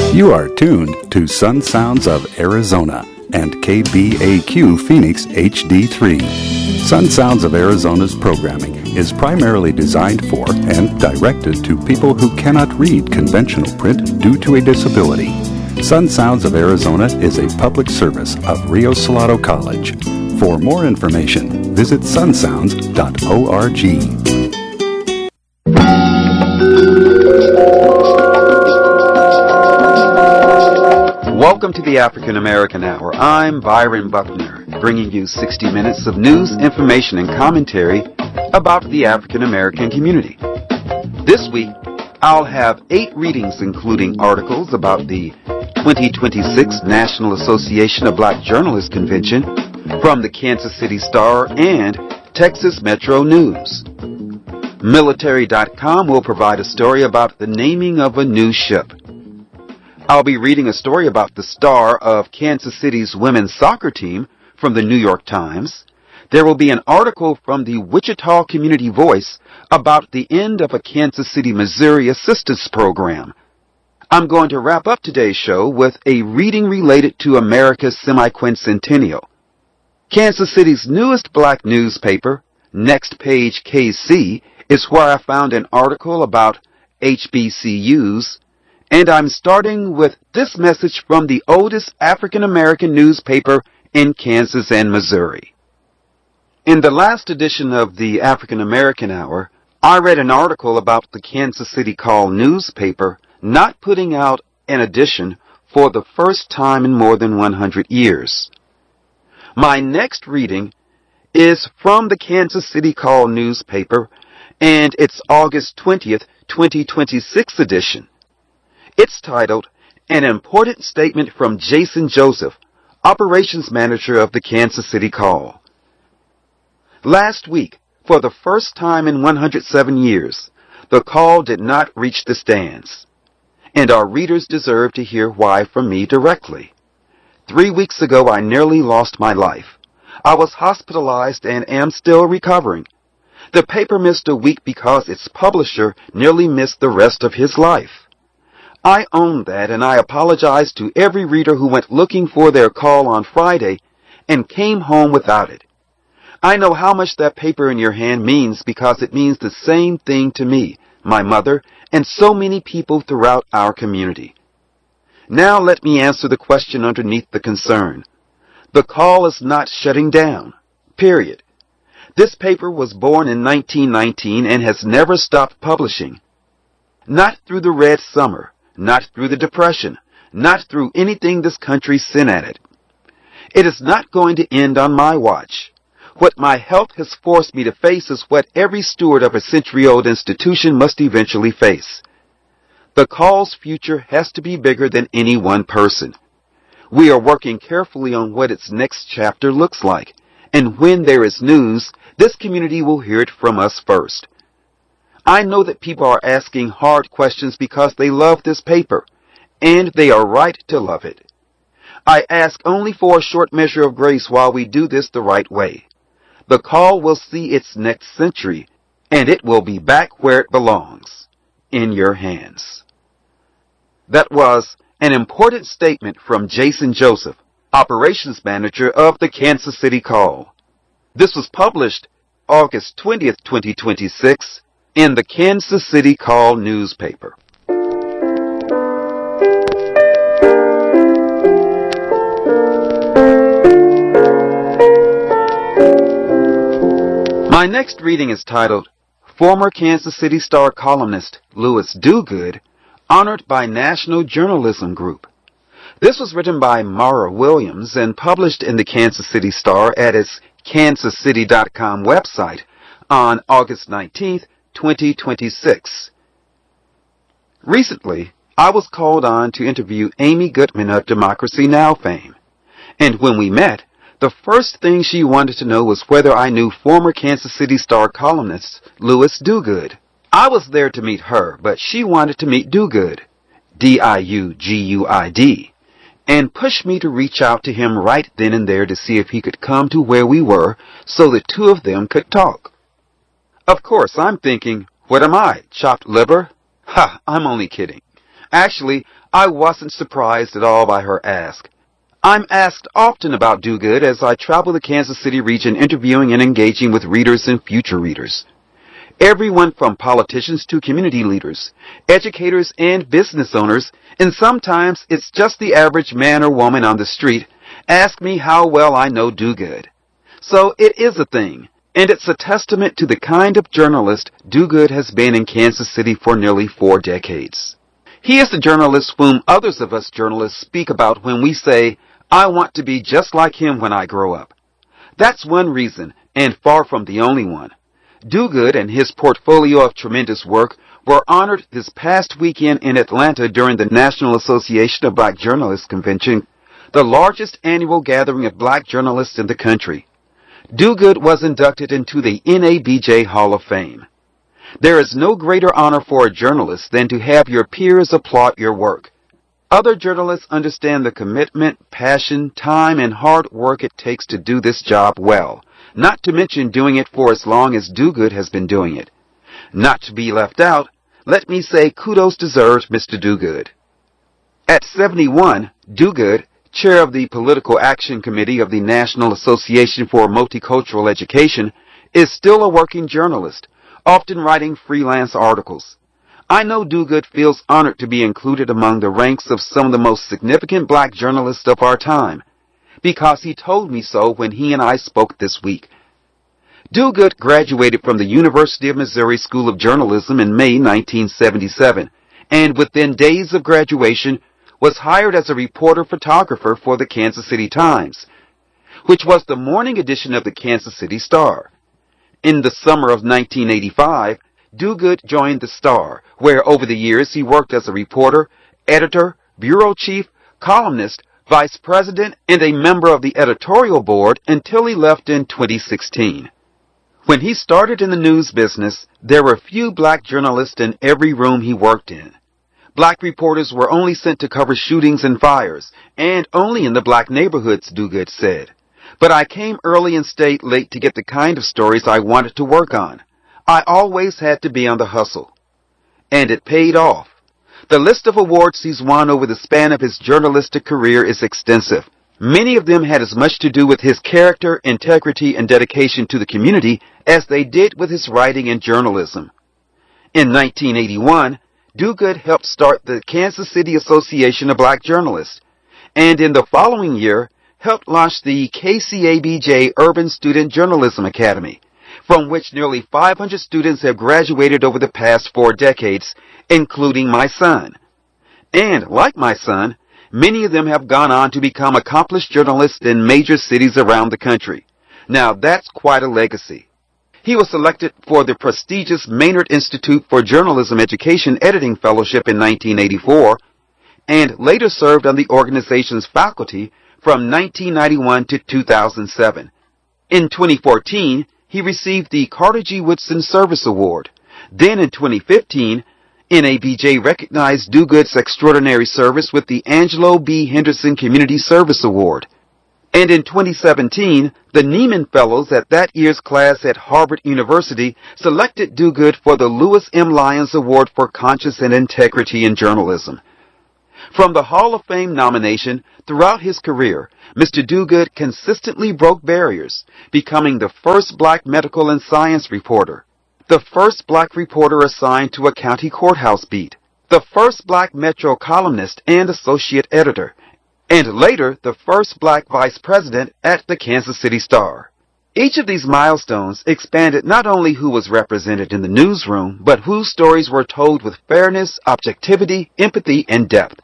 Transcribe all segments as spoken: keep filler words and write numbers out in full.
You are tuned to Sun Sounds of Arizona and K B A Q Phoenix H D three. Sun Sounds of Arizona's programming is primarily designed for and directed to people who cannot read conventional print due to a disability. Sun Sounds of Arizona is a public service of Rio Salado College. For more information, visit sun sounds dot org. Welcome to the African American Hour. I'm Byron Buckner, bringing you sixty minutes of news, information, and commentary about the African American community. This week, I'll have eight readings, including articles about the twenty twenty-six National Association of Black Journalists Convention from the Kansas City Star and Texas Metro News. Military dot com will provide a story about the naming of a new ship. I'll be reading a story about the star of Kansas City's women's soccer team from the New York Times. There will be an article from the Wichita Community Voice about the end of a Kansas City, Missouri assistance program. I'm going to wrap up today's show with a reading related to America's semi-quincentennial. Kansas City's newest black newspaper, Next Page K C, is where I found an article about H B C Us, and I'm starting with this message from the oldest African American newspaper in Kansas and Missouri. In the last edition of the African American Hour, I read an article about the Kansas City Call newspaper not putting out an edition for the first time in more than one hundred years. My next reading is from the Kansas City Call newspaper, and it's August twentieth, twenty twenty-six edition. It's titled, An Important Statement from Jason Joseph, Operations Manager of the Kansas City Call. Last week, for the first time in one hundred seven years, the Call did not reach the stands. And our readers deserve to hear why from me directly. Three weeks ago, I nearly lost my life. I was hospitalized and am still recovering. The paper missed a week because its publisher nearly missed the rest of his life. I own that, and I apologize to every reader who went looking for their Call on Friday and came home without it. I know how much that paper in your hand means because it means the same thing to me, my mother, and so many people throughout our community. Now let me answer the question underneath the concern. The Call is not shutting down, period. This paper was born in nineteen nineteen and has never stopped publishing. Not through the Red Summer, not through the Depression, not through anything this country sent at it. It is not going to end on my watch. What my health has forced me to face is what every steward of a century-old institution must eventually face. The Call's future has to be bigger than any one person. We are working carefully on what its next chapter looks like, and when there is news, this community will hear it from us first. I know that people are asking hard questions because they love this paper, and they are right to love it. I ask only for a short measure of grace while we do this the right way. The Call will see its next century, and it will be back where it belongs, in your hands. That was an important statement from Jason Joseph, Operations Manager of the Kansas City Call. This was published August twentieth, twenty twenty-six, in the Kansas City Call newspaper. My next reading is titled, Former Kansas City Star columnist Louis Duguid, honored by National Journalism Group. This was written by Mara Williams and published in the Kansas City Star at its kansas city dot com website on August nineteenth, twenty twenty-six. Recently, I was called on to interview Amy Goodman of Democracy Now! Fame. And when we met, the first thing she wanted to know was whether I knew former Kansas City Star columnist Louis Duguid. I was there to meet her, but she wanted to meet Duguid, D I U G U I D, and pushed me to reach out to him right then and there to see if he could come to where we were so the two of them could talk. Of course, I'm thinking, what am I, chopped liver? Ha, I'm only kidding. Actually, I wasn't surprised at all by her ask. I'm asked often about Do Good as I travel the Kansas City region interviewing and engaging with readers and future readers. Everyone from politicians to community leaders, educators and business owners, and sometimes it's just the average man or woman on the street, ask me how well I know Do Good. So it is a thing, and it's a testament to the kind of journalist Do Good has been in Kansas City for nearly four decades. He is the journalist whom others of us journalists speak about when we say, I want to be just like him when I grow up. That's one reason, and far from the only one. Do Good and his portfolio of tremendous work were honored this past weekend in Atlanta during the National Association of Black Journalists Convention, the largest annual gathering of black journalists in the country. Do Good was inducted into the N A B J Hall of Fame. There is no greater honor for a journalist than to have your peers applaud your work. Other journalists understand the commitment, passion, time, and hard work it takes to do this job well, not to mention doing it for as long as Do Good has been doing it. Not to be left out, let me say kudos deserved Mister Do Good. At seventy-one, Do Good, chair of the Political Action Committee of the National Association for Multicultural Education, is still a working journalist, often writing freelance articles. I know Do Good feels honored to be included among the ranks of some of the most significant black journalists of our time, because he told me so when he and I spoke this week. Do Good graduated from the University of Missouri School of Journalism in May nineteen seventy-seven, and within days of graduation was hired as a reporter-photographer for the Kansas City Times, which was the morning edition of the Kansas City Star. In the summer of nineteen eighty-five, Do Good joined the Star, where over the years he worked as a reporter, editor, bureau chief, columnist, vice president, and a member of the editorial board until he left in twenty sixteen. When he started in the news business, there were few black journalists in every room he worked in. Black reporters were only sent to cover shootings and fires, and only in the black neighborhoods, Do Good said. But I came early and stayed late to get the kind of stories I wanted to work on. I always had to be on the hustle. And it paid off. The list of awards he's won over the span of his journalistic career is extensive. Many of them had as much to do with his character, integrity, and dedication to the community as they did with his writing and journalism. In nineteen eighty-one, Do Good helped start the Kansas City Association of Black Journalists, and in the following year, helped launch the K C A B J Urban Student Journalism Academy, from which nearly five hundred students have graduated over the past four decades, including my son. And, like my son, many of them have gone on to become accomplished journalists in major cities around the country. Now that's quite a legacy. He was selected for the prestigious Maynard Institute for Journalism Education Editing Fellowship in nineteen eighty-four, and later served on the organization's faculty from nineteen ninety-one to two thousand seven. In twenty fourteen, he received the Carter G. Woodson Service Award. Then in twenty fifteen, N A B J recognized Do Good's extraordinary service with the Angelo B. Henderson Community Service Award. And in twenty seventeen, the Neiman Fellows at that year's class at Harvard University selected Do Good for the Lewis M. Lyons Award for Conscience and Integrity in Journalism. From the Hall of Fame nomination, throughout his career, Mister Do Good consistently broke barriers, becoming the first black medical and science reporter, the first black reporter assigned to a county courthouse beat, the first black Metro columnist and associate editor, and later the first black vice president at the Kansas City Star. Each of these milestones expanded not only who was represented in the newsroom, but whose stories were told with fairness, objectivity, empathy, and depth.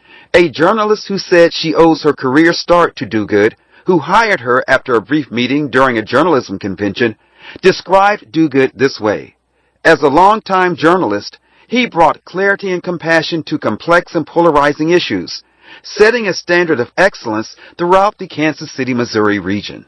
A journalist who said she owes her career start to Do Good, who hired her after a brief meeting during a journalism convention, described Do Good this way. As a longtime journalist, he brought clarity and compassion to complex and polarizing issues, setting a standard of excellence throughout the Kansas City, Missouri region.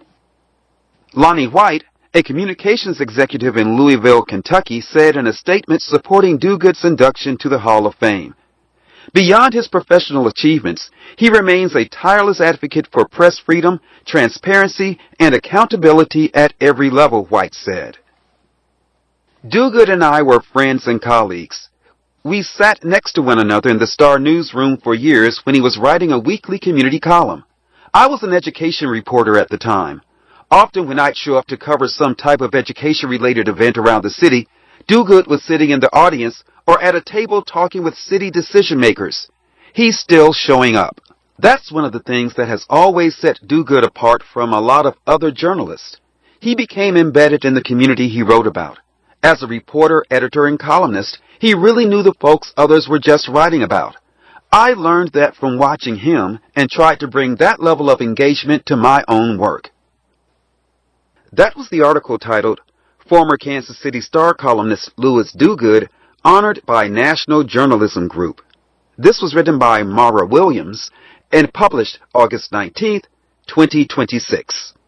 Lonnie White, a communications executive in Louisville, Kentucky, said in a statement supporting Do Good's induction to the Hall of Fame, "Beyond his professional achievements, he remains a tireless advocate for press freedom, transparency, and accountability at every level," White said. Do Good and I were friends and colleagues. We sat next to one another in the Star newsroom for years when he was writing a weekly community column. I was an education reporter at the time. Often when I'd show up to cover some type of education-related event around the city, Duguid was sitting in the audience or at a table talking with city decision-makers. He's still showing up. That's one of the things that has always set Duguid apart from a lot of other journalists. He became embedded in the community he wrote about. As a reporter, editor, and columnist, he really knew the folks others were just writing about. I learned that from watching him and tried to bring that level of engagement to my own work. That was the article titled, Former Kansas City Star columnist Louis Duguid Honored by National Journalism Group. This was written by Mara Williams and published August nineteenth, twenty twenty-six.